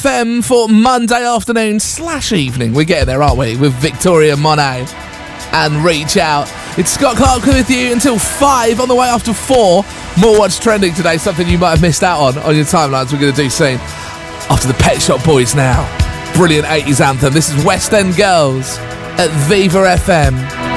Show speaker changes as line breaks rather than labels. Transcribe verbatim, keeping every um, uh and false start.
F M for Monday afternoon slash evening. We're getting there, aren't we? With Victoria Monet and Reach Out. It's Scott Clark with you until five. On the way after four. More What's Trending today. Something you might have missed out on on your timelines. We're going to do soon. After the Pet Shop Boys now. Brilliant eighties anthem. This is West End Girls at Viva F M.